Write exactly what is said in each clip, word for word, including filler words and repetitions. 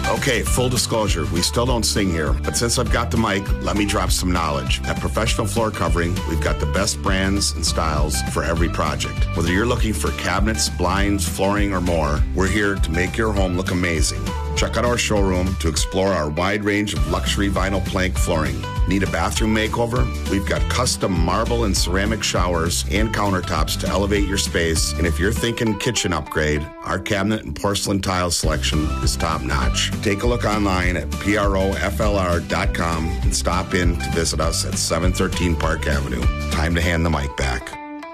Okay, full disclosure, we still don't sing here, but since I've got the mic, let me drop some knowledge. At Professional Floor Covering, we've got the best brands and styles for every project. Whether you're looking for cabinets, blinds, flooring, or more, we're here to make your home look amazing. Check out our showroom to explore our wide range of luxury vinyl plank flooring. Need a bathroom makeover? We've got custom marble and ceramic showers and countertops to elevate your space. And if you're thinking kitchen upgrade, our cabinet and porcelain tile selection is top notch. Take a look online at proflr dot com and stop in to visit us at seven thirteen Park Avenue. Time to hand the mic back.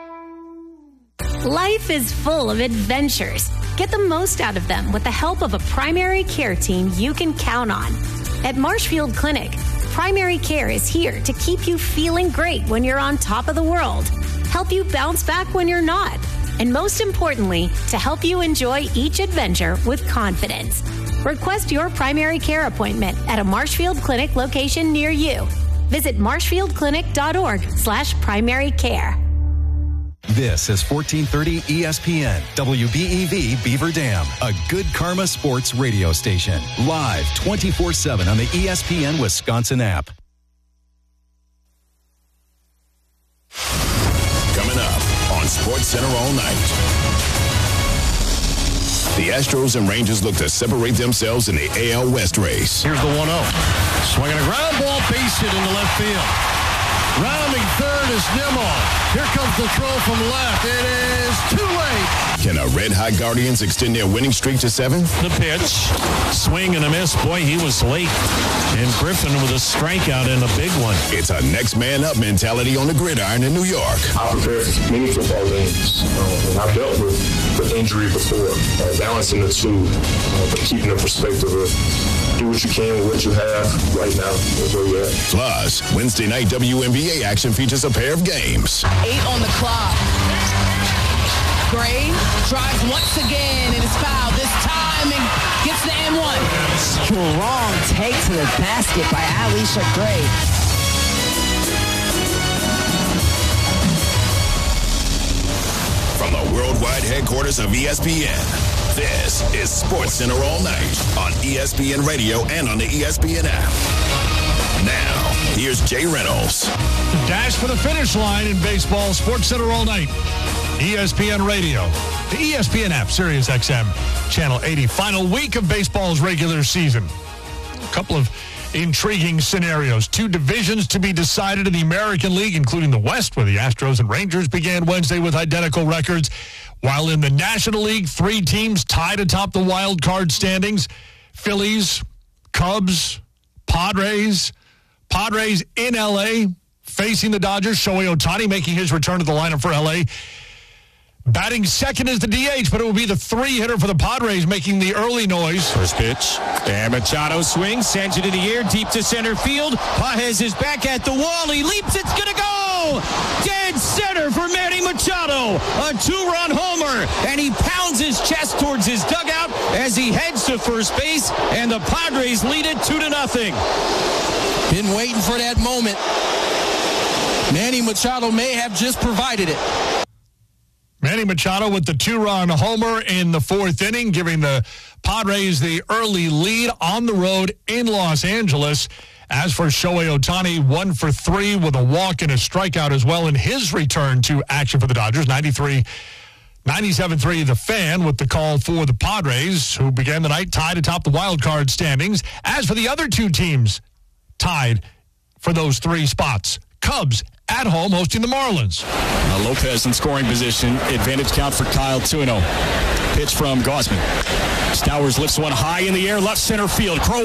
Life is full of adventures. Get the most out of them with the help of a primary care team you can count on. At Marshfield Clinic, primary care is here to keep you feeling great when you're on top of the world, help you bounce back when you're not, and most importantly, to help you enjoy each adventure with confidence. Request your primary care appointment at a Marshfield Clinic location near you. Visit marshfieldclinic.org slash primary care. This is fourteen thirty E S P N, W B E V Beaver Dam, a Good Karma Sports radio station. Live twenty-four seven on the E S P N Wisconsin app. Coming up on Sports Center all night. The Astros and Rangers look to separate themselves in the A L West race. Here's the one oh. Swinging a ground ball, base hit into left field. Rounding third is Nimmo. Here comes the throw from left. It is too late. Can a red-hot Guardians extend their winning streak to seven? The pitch. Swing and a miss. Boy, he was late. And Griffin with a strikeout and a big one. It's a next man up mentality on the gridiron in New York. I prepared for many football games. Uh, and I've dealt with, with injury before. Uh, balancing the two, uh, but keeping the perspective of do what you can with what you have right now. That's where we're at. Plus, Wednesday night W N B A action features a pair of games. Eight on the clock. Gray drives once again and is fouled. This time and gets the and one. Strong take to the basket by Alicia Gray. From the worldwide headquarters of E S P N, this is Sports Center all night on E S P N Radio and on the E S P N app. Now, here's Jay Reynolds. Dash for the finish line in baseball. Sports Center all night. E S P N Radio, the E S P N app, Sirius X M, Channel eighty. Final week of baseball's regular season. A couple of intriguing scenarios. Two divisions to be decided in the American League, including the West, where the Astros and Rangers began Wednesday with identical records. While in the National League, three teams tied atop the wild card standings. Phillies, Cubs, Padres. Padres in L A facing the Dodgers. Shohei Ohtani making his return to the lineup for L A. Batting second is the D H, but it will be the three-hitter for the Padres making the early noise. First pitch. And Machado swings, sends it in the air, deep to center field. Pages is back at the wall. He leaps. It's going to go. Dead center for Manny Machado. A two-run homer. And he pounds his chest towards his dugout as he heads to first base. And the Padres lead it two to nothing. Been waiting for that moment. Manny Machado may have just provided it. Manny Machado with the two-run homer in the fourth inning, giving the Padres the early lead on the road in Los Angeles. As for Shohei Ohtani, one for three with a walk and a strikeout as well in his return to action for the Dodgers. ninety-three, ninety-seven three The Fan with the call for the Padres, who began the night tied atop the wild card standings. As for the other two teams tied for those three spots, Cubs at home hosting the Marlins. Uh, Lopez in scoring position. Advantage count for Kyle two and oh. Pitch from Gausman. Stowers lifts one high in the air, left center field. Crow